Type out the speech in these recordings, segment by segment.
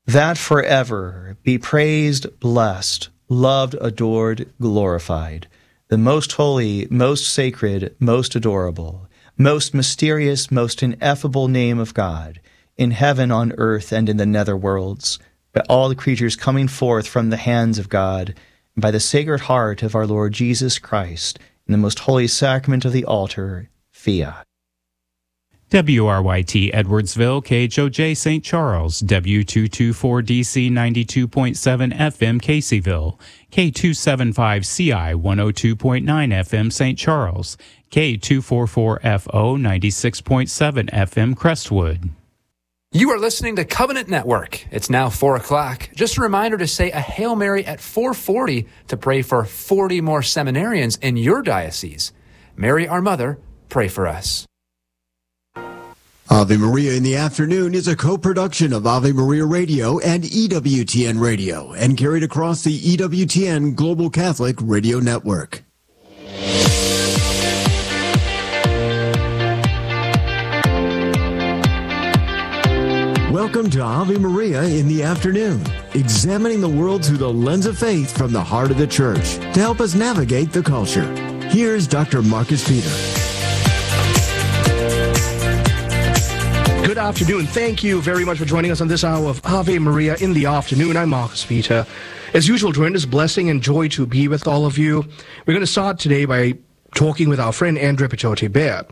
that forever be praised, blessed, loved, adored, glorified, the most holy, most sacred, most adorable, most mysterious, most ineffable name of God, in heaven, on earth, and in the nether worlds, by all the creatures coming forth from the hands of God, and by the Sacred Heart of our Lord Jesus Christ, in the most holy sacrament of the altar, fiat. WRYT Edwardsville, KHOJ St. Charles, W224DC 92.7 FM Caseyville, K275CI 102.9 FM St. Charles, K244FO 96.7 FM Crestwood. You are listening to Covenant Network. It's now 4 o'clock. Just a reminder to say a Hail Mary at 4:40 to pray for 40 more seminarians in your diocese. Mary, our Mother, pray for us. Ave Maria in the Afternoon is a co-production of Ave Maria Radio and EWTN Radio and carried across the EWTN Global Catholic Radio Network. Welcome to Ave Maria in the Afternoon, examining the world through the lens of faith from the heart of the Church to help us navigate the culture. Here's Dr. Marcus Peter. Good afternoon. Thank you very much for joining us on this hour of Ave Maria in the Afternoon. I'm Marcus Peter. As usual, tremendous blessing and joy to be with all of you. We're going to start today by talking with our friend Andrea Pichote-Bear.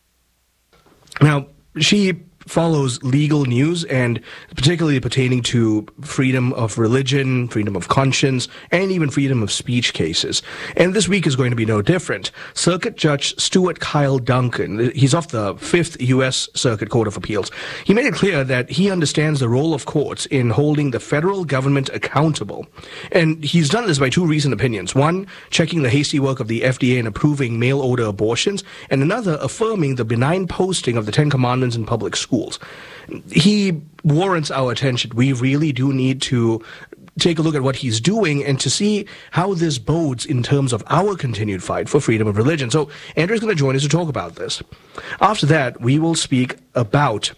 Now, she follows legal news, and particularly pertaining to freedom of religion, freedom of conscience, and even freedom of speech cases. And this week is going to be no different. Circuit Judge Stuart Kyle Duncan, he's off the 5th U.S. Circuit Court of Appeals. He made it clear that he understands the role of courts in holding the federal government accountable. And he's done this by two recent opinions. One, checking the hasty work of the FDA in approving mail-order abortions, and another, affirming the benign posting of the Ten Commandments in public schools. He warrants our attention. We really do need to take a look at what he's doing and to see how this bodes in terms of our continued fight for freedom of religion. So Andrew's going to join us to talk about this. After that, we will speak about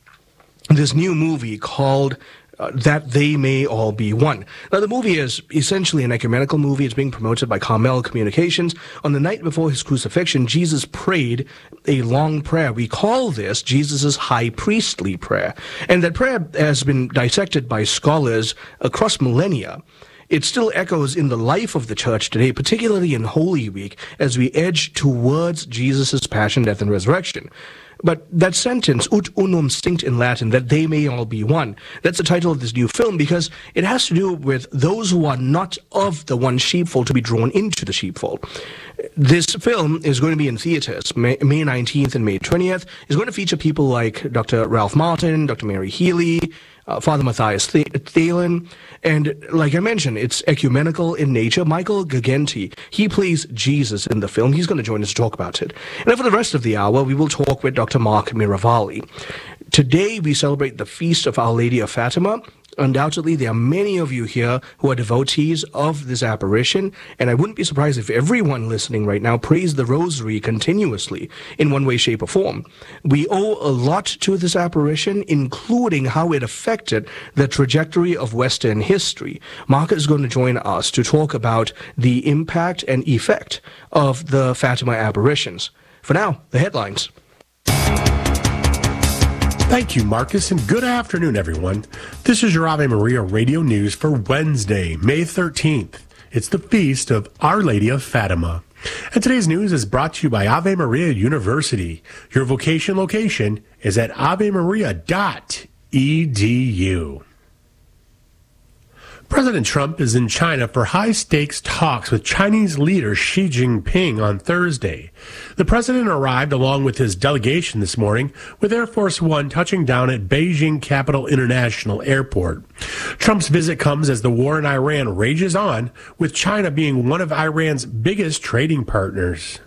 this new movie called That They May All Be One. Now, the movie is essentially an ecumenical movie. It's being promoted by Carmel Communications. On the night before his crucifixion, Jesus prayed a long prayer. We call this Jesus' high priestly prayer. And that prayer has been dissected by scholars across millennia. It still echoes in the life of the church today, particularly in Holy Week, as we edge towards Jesus' passion, death, and resurrection. But that sentence, ut unum stinct in Latin, that they may all be one, that's the title of this new film because it has to do with those who are not of the one sheepfold to be drawn into the sheepfold. This film is going to be in theaters May 19th and May 20th. It's going to feature people like Dr. Ralph Martin, Dr. Mary Healy, Father Matthias Thelen, and like I mentioned, it's ecumenical in nature. Michael Gagenti, he plays Jesus in the film. He's going to join us to talk about it. And then for the rest of the hour, we will talk with Dr. Mark Miravalli. Today, we celebrate the Feast of Our Lady of Fatima. Undoubtedly, there are many of you here who are devotees of this apparition, and I wouldn't be surprised if everyone listening right now prays the rosary continuously in one way, shape, or form. We owe a lot to this apparition, including how it affected the trajectory of Western history. Mark is going to join us to talk about the impact and effect of the Fatima apparitions. For now, the headlines. Thank you, Marcus, and good afternoon, everyone. This is your Ave Maria Radio News for Wednesday, May 13th. It's the Feast of Our Lady of Fatima. And today's news is brought to you by Ave Maria University. Your vocation location is at avemaria.edu. President Trump is in China for high-stakes talks with Chinese leader Xi Jinping on Thursday. The president arrived along with his delegation this morning, with Air Force One touching down at Beijing Capital International Airport. Trump's visit comes as the war in Iran rages on, with China being one of Iran's biggest trading partners.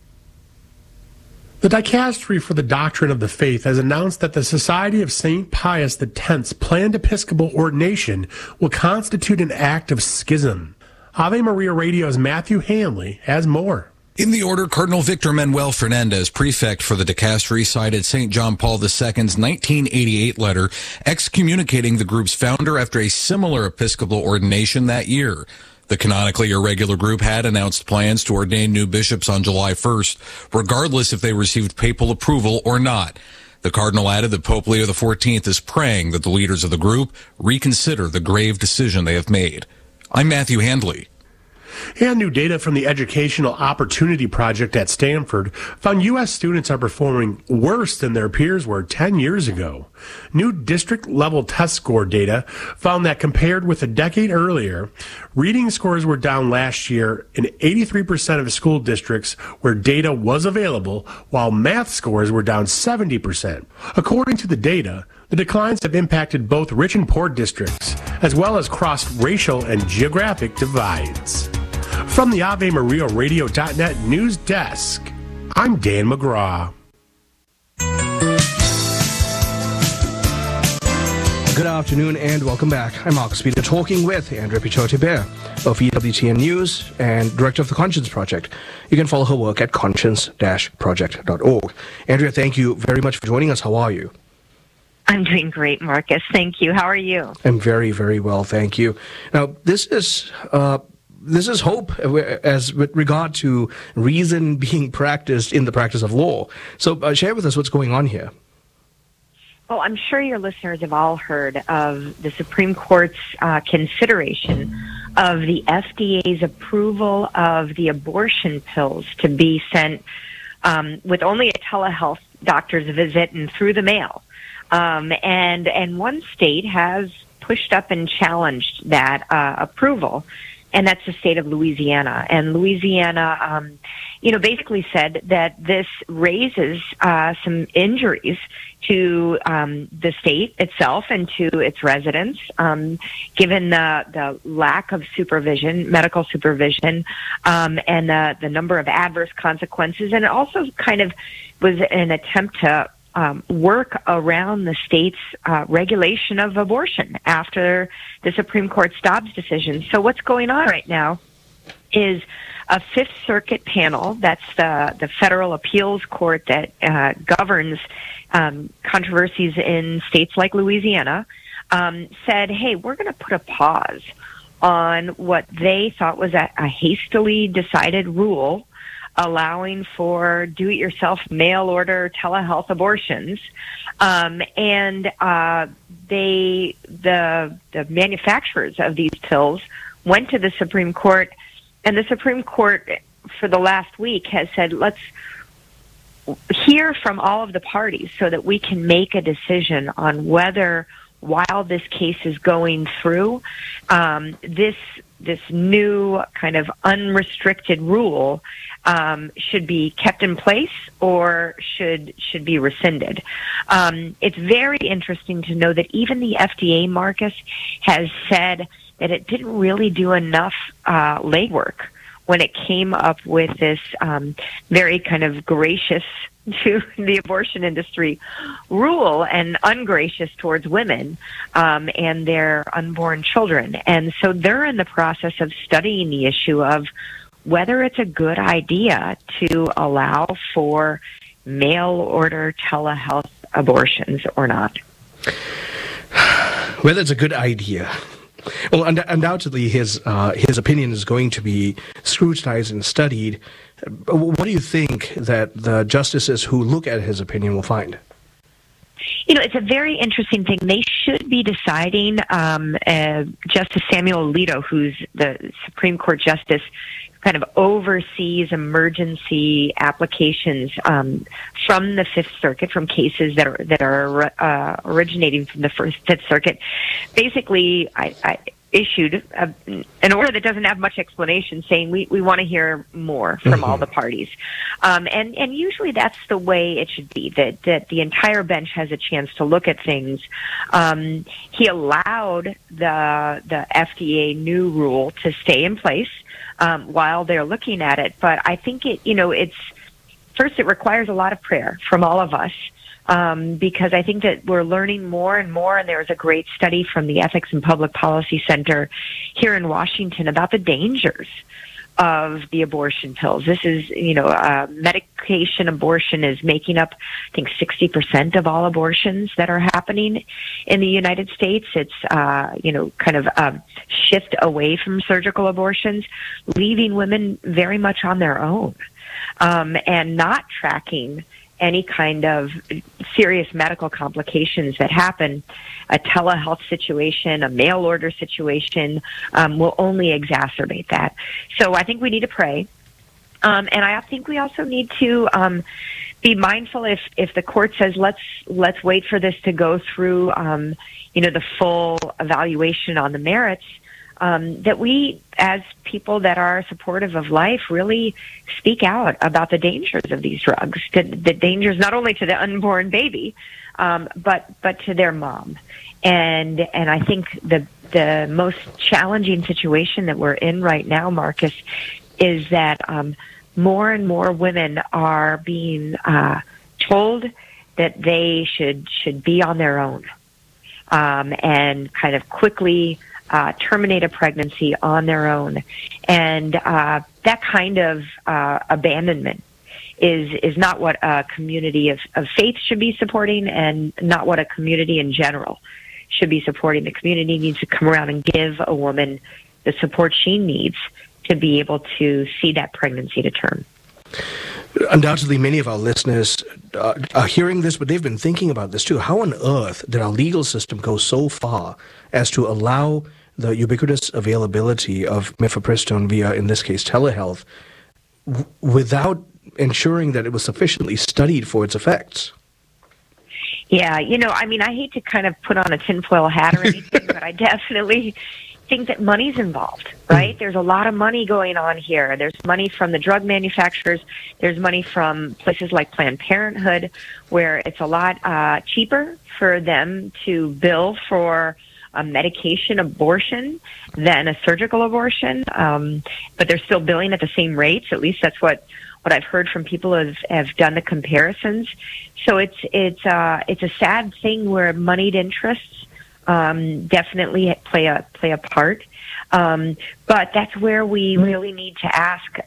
The Dicastery for the Doctrine of the Faith has announced that the Society of St. Pius X's planned Episcopal ordination will constitute an act of schism. Ave Maria Radio's Matthew Hanley has more. In the order, Cardinal Victor Manuel Fernandez, prefect for the dicastery, cited St. John Paul II's 1988 letter excommunicating the group's founder after a similar episcopal ordination that year. The canonically irregular group had announced plans to ordain new bishops on July 1st, regardless if they received papal approval or not. The cardinal added that Pope Leo XIV is praying that the leaders of the group reconsider the grave decision they have made. I'm Matthew Handley. And new data from the Educational Opportunity Project at Stanford found U.S. students are performing worse than their peers were 10 years ago. New district-level test score data found that compared with a decade earlier, reading scores were down last year in 83% of school districts where data was available, while math scores were down 70%. According to the data, the declines have impacted both rich and poor districts, as well as crossed racial and geographic divides. From the AveMariaRadio.net news desk, I'm Dan McGraw. Good afternoon and welcome back. I'm Marcus Peter, talking with Andrea Pichote-Bear of EWTN News and Director of the Conscience Project. You can follow her work at conscience-project.org. Andrea, thank you very much for joining us. How are you? I'm doing great, Marcus. Thank you. How are you? I'm very, very well, thank you. Now, this is hope as with regard to reason being practiced in the practice of law. So share with us what's going on here. Well, I'm sure your listeners have all heard of the Supreme Court's consideration of the FDA's approval of the abortion pills to be sent with only a telehealth doctor's visit and through the mail. And one state has pushed up and challenged that approval, and that's the state of Louisiana. And Louisiana, basically said that this raises some injuries to the state itself and to its residents, given the lack of supervision, medical supervision, and the number of adverse consequences. And it also kind of was an attempt to work around the state's regulation of abortion after the Supreme Court's Dobbs decision. So what's going on right now is a Fifth Circuit panel, that's the federal appeals court that governs controversies in states like Louisiana, said, hey, we're going to put a pause on what they thought was a hastily decided rule allowing for do-it-yourself mail-order telehealth abortions, and the manufacturers of these pills went to the Supreme Court, and the Supreme Court for the last week has said, let's hear from all of the parties so that we can make a decision on whether, while this case is going through, this new kind of unrestricted rule should be kept in place or should be rescinded. It's very interesting to know that even the FDA, Marcus, has said that it didn't really do enough legwork when it came up with this very kind of gracious to the abortion industry rule and ungracious towards women and their unborn children. And so they're in the process of studying the issue of whether it's a good idea to allow for mail-order telehealth abortions or not. Whether it's a good idea. Well, undoubtedly, his opinion is going to be scrutinized and studied. What do you think that the justices who look at his opinion will find? It's a very interesting thing. They should be deciding, Justice Samuel Alito, who's the Supreme Court justice, kind of oversees emergency applications from the Fifth Circuit, from cases that are originating from the Fifth Circuit. Basically, I issued an order that doesn't have much explanation, saying we want to hear more from all the parties, and usually that's the way it should be. That the entire bench has a chance to look at things. He allowed the FDA new rule to stay in place while they're looking at it, but I think it requires a lot of prayer from all of us. Because I think that we're learning more and more, and there was a great study from the Ethics and Public Policy Center here in Washington about the dangers of the abortion pills. This is, medication abortion is making up, I think, 60% of all abortions that are happening in the United States. It's, kind of a shift away from surgical abortions, leaving women very much on their own, and not tracking any kind of serious medical complications that happen. A telehealth situation, a mail order situation will only exacerbate that. So I think we need to pray. And I think we also need to be mindful if the court says let's wait for this to go through the full evaluation on the merits, that we, as people that are supportive of life, really speak out about the dangers of these drugs, the dangers not only to the unborn baby, but to their mom. And I think the most challenging situation that we're in right now, Marcus, is that more and more women are being told that they should be on their own, and kind of quickly terminate a pregnancy on their own. And that kind of abandonment is not what a community of faith should be supporting, and not what a community in general should be supporting. The community needs to come around and give a woman the support she needs to be able to see that pregnancy to term. Undoubtedly, many of our listeners are hearing this, but they've been thinking about this too. How on earth did our legal system go so far as to allow the ubiquitous availability of mifepristone via, in this case, telehealth, without ensuring that it was sufficiently studied for its effects? Yeah, I hate to kind of put on a tinfoil hat or anything, but I definitely think that money's involved, right? There's a lot of money going on here. There's money from the drug manufacturers. There's money from places like Planned Parenthood, where it's a lot cheaper for them to bill for a medication abortion than a surgical abortion. But they're still billing at the same rates. At least that's what I've heard from people who have done the comparisons. So it's a sad thing where moneyed interests definitely play a part. But that's where we really need to ask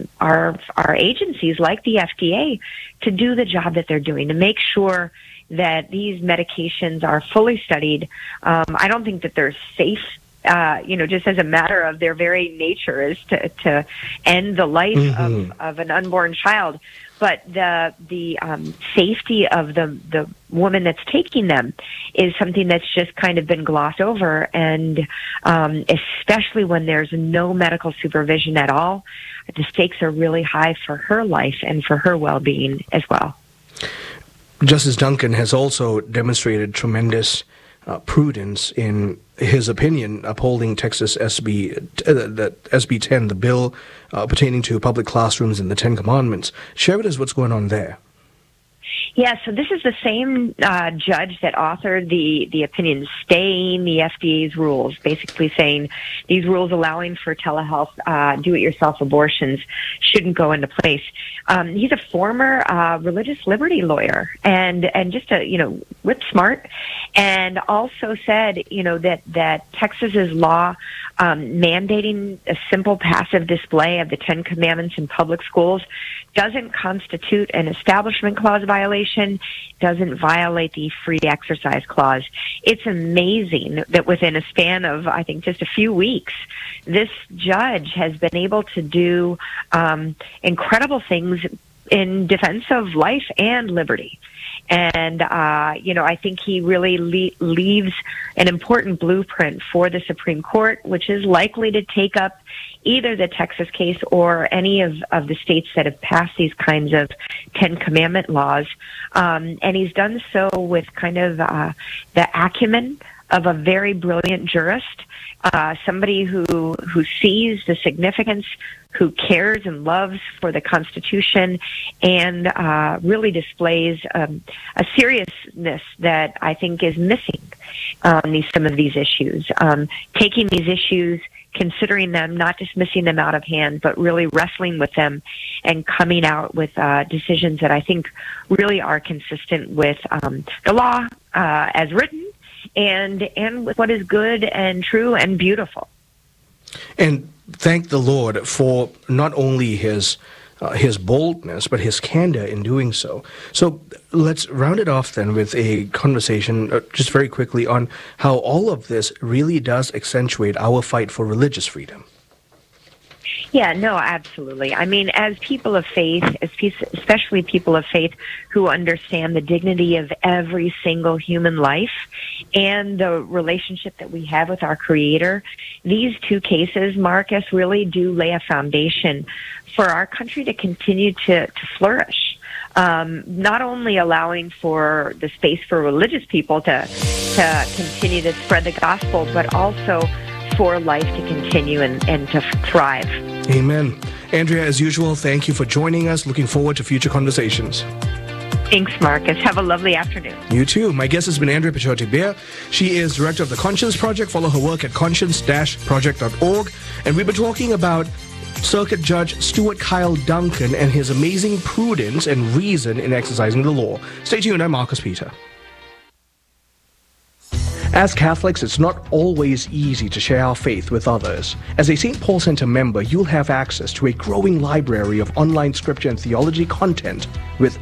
our agencies like the FDA to do the job that they're doing, to make sure that these medications are fully studied. I don't think that they're safe, just as a matter of their very nature is to end the life of an unborn child. But the safety of the woman that's taking them is something that's just kind of been glossed over, and especially when there's no medical supervision at all, the stakes are really high for her life and for her well-being as well. Justice Duncan has also demonstrated tremendous prudence in his opinion, upholding Texas SB 10, the bill pertaining to public classrooms and the Ten Commandments. Share with us what's going on there. Yeah, so this is the same judge that authored the opinion staying the FDA's rules, basically saying these rules allowing for telehealth, do-it-yourself abortions shouldn't go into place. He's a former religious liberty lawyer and just whip smart, and also said, that Texas's law mandating a simple passive display of the Ten Commandments in public schools doesn't constitute an Establishment Clause violation, doesn't violate the Free Exercise Clause. It's amazing that within a span of, I think, just a few weeks, this judge has been able to do incredible things in defense of life and liberty. And, I think he really leaves an important blueprint for the Supreme Court, which is likely to take up either the Texas case or any of the states that have passed these kinds of Ten Commandment laws. And he's done so with kind of the acumen of a very brilliant jurist, somebody who sees the significance, who cares and loves for the Constitution, and really displays a seriousness that I think is missing on some of these issues. Taking these issues, considering them, not dismissing them out of hand, but really wrestling with them and coming out with decisions that I think really are consistent with the law as written and with what is good and true and beautiful. And thank the Lord for not only his boldness, but his candor in doing so. So let's round it off then with a conversation, just very quickly, on how all of this really does accentuate our fight for religious freedom. Yeah, no, absolutely. I mean, as people of faith, especially people of faith who understand the dignity of every single human life and the relationship that we have with our Creator, these two cases, Marcus, really do lay a foundation for our country to continue to flourish. Not only allowing for the space for religious people to continue to spread the gospel, but also for life to continue and to thrive. Amen. Andrea, as usual, thank you for joining us. Looking forward to future conversations. Thanks, Marcus. Have a lovely afternoon. You too. My guest has been Andrea Pichote-Beer. She is director of the Conscience Project. Follow her work at conscience-project.org. And we've been talking about Circuit Judge Stuart Kyle Duncan and his amazing prudence and reason in exercising the law. Stay tuned. I'm Marcus Peter. As Catholics, it's not always easy to share our faith with others. As a St. Paul Center member, you'll have access to a growing library of online scripture and theology content with